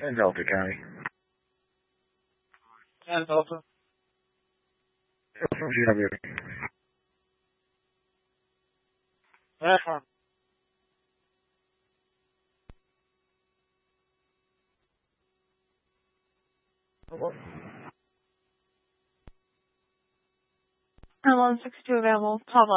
In Delta County. And Delta. From GW. Affirm. I'm on 62 available. Papa.